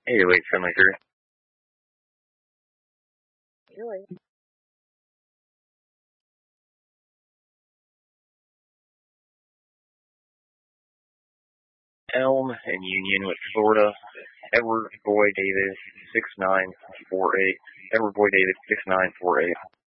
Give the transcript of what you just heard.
808 Finley 3. Really? Elm and Union with Florida. Edward Boy Davis 6948. Edward Boy Davis 6948.